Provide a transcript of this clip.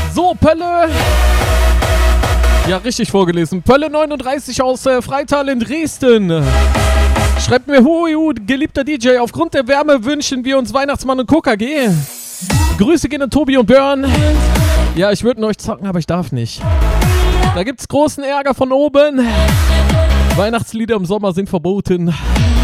So, Pölle. Ja, richtig vorgelesen. Pölle 39 aus Freital in Dresden. Schreibt mir, hu, geliebter DJ, aufgrund der Wärme wünschen wir uns Weihnachtsmann und KKG. Grüße gehen an Tobi und Björn. Ja, ich würde euch zocken, aber ich darf nicht. Da gibt's großen Ärger von oben. Weihnachtslieder im Sommer sind verboten.